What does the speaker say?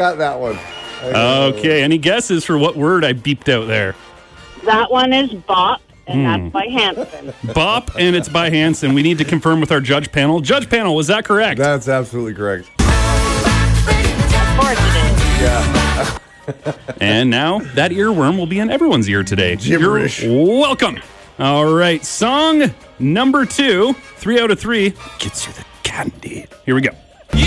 got that one. Okay, any guesses for what word I beeped out there? That one is Bop, and that's by Hanson. Bop, and it's by Hanson. We need to confirm with our judge panel. Judge panel, was that correct? That's absolutely correct. Of course it is. Yeah. And now that earworm will be in everyone's ear today. Gibberish. You're welcome. All right, song number 2, 3 out of 3, gets you the candy. Here we go.